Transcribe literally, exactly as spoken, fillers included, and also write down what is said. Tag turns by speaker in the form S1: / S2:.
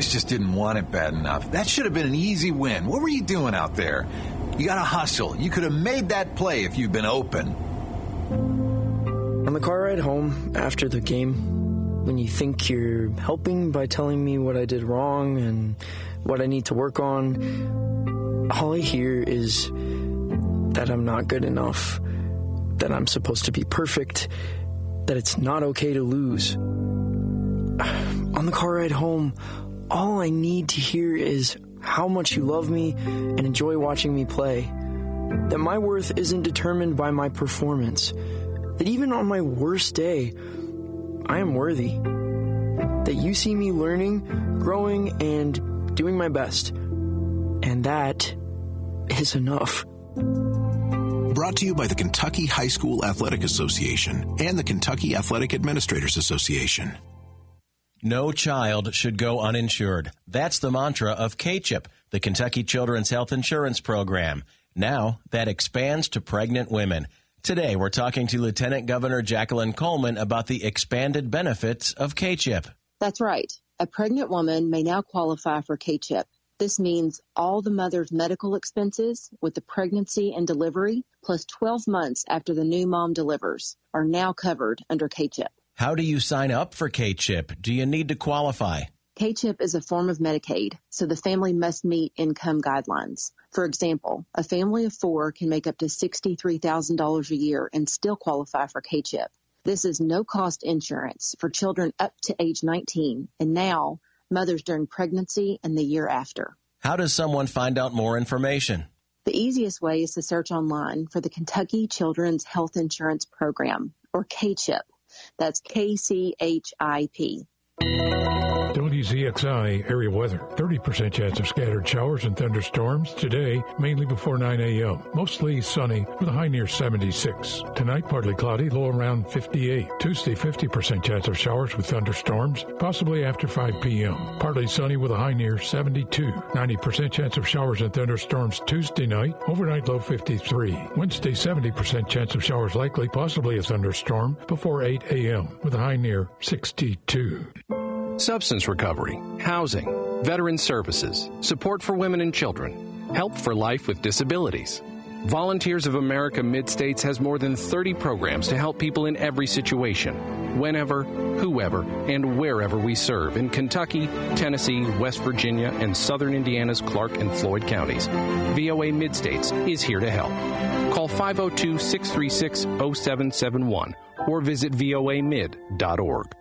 S1: guys just didn't want it bad enough. That should have been an easy win. What were you doing out there? You got to hustle. You could have made that play if you'd been open.
S2: On the car ride home after the game, when you think you're helping by telling me what I did wrong and what I need to work on, all I hear is that I'm not good enough, that I'm supposed to be perfect, that it's not okay to lose. On the car ride home, all I need to hear is how much you love me and enjoy watching me play, that my worth isn't determined by my performance, that even on my worst day, I am worthy, that you see me learning, growing, and doing my best, and that is enough.
S3: Brought to you by the Kentucky High School Athletic Association and the Kentucky Athletic Administrators Association.
S4: No child should go uninsured. That's the mantra of K-CHIP, the Kentucky Children's Health Insurance Program. Now that expands to pregnant women. Today, we're talking to Lieutenant Governor Jacqueline Coleman about the expanded benefits of K-CHIP.
S5: That's right. A pregnant woman may now qualify for K-CHIP. This means all the mother's medical expenses with the pregnancy and delivery, plus twelve months after the new mom delivers, are now covered under K-CHIP.
S4: How do you sign up for K-CHIP? Do you need to qualify?
S5: K-CHIP is a form of Medicaid, so the family must meet income guidelines. For example, a family of four can make up to sixty-three thousand dollars a year and still qualify for K-CHIP. This is no-cost insurance for children up to age nineteen, and now mothers during pregnancy and the year after.
S4: How does someone find out more information?
S5: The easiest way is to search online for the Kentucky Children's Health Insurance Program, or K-CHIP. That's K C H I P.
S6: W Z X I area weather. thirty percent chance of scattered showers and thunderstorms today, mainly before nine a.m. Mostly sunny with a high near seventy-six. Tonight, partly cloudy, low around fifty-eight. Tuesday, fifty percent chance of showers with thunderstorms, possibly after five p.m. Partly sunny with a high near seventy-two. ninety percent chance of showers and thunderstorms Tuesday night, overnight low fifty-three. Wednesday, seventy percent chance of showers likely, possibly a thunderstorm, before eight a.m. with a high near sixty-two.
S7: Substance recovery, housing, veteran services, support for women and children, help for life with disabilities. Volunteers of America Mid-States has more than thirty programs to help people in every situation, whenever, whoever, and wherever we serve in Kentucky, Tennessee, West Virginia, and southern Indiana's Clark and Floyd counties. V O A Mid-States is here to help. Call five oh two, six three six, oh seven seven one or visit V O A mid dot org.